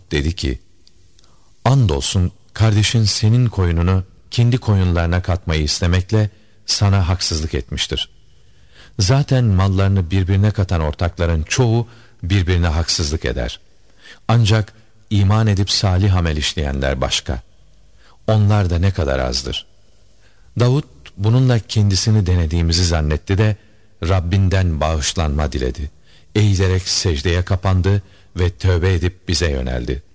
dedi ki, andolsun kardeşin senin koyununu kendi koyunlarına katmayı istemekle sana haksızlık etmiştir. Zaten mallarını birbirine katan ortakların çoğu birbirine haksızlık eder. Ancak iman edip salih amel işleyenler başka. Onlar da ne kadar azdır. Davud bununla kendisini denediğimizi zannetti de Rabbinden bağışlanma diledi. Eğilerek secdeye kapandı ve tövbe edip bize yöneldi.